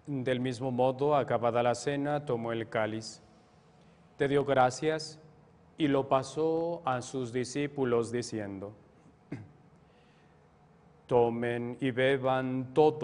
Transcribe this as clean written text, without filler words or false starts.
Del mismo modo, acabada la cena, tomó el cáliz, te dio gracias y lo pasó a sus discípulos diciendo: Tomen y beban todos